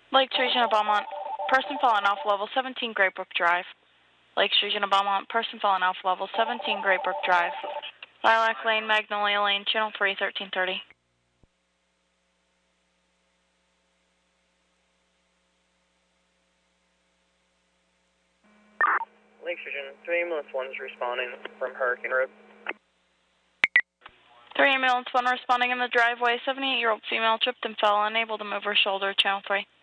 Lakes Region of Belmont, person falling off level 17 Great Brook Drive. Lakes Region of Belmont, person falling off level 17 Great Brook Drive. Lilac Lane, Magnolia Lane, Channel 3, 1330. Lakes Region, 3 ambulance 1 is responding from Hurricane Road. 3 ambulance 1 responding in the driveway. 78-year-old female tripped and fell, unable to move her shoulder, Channel 3.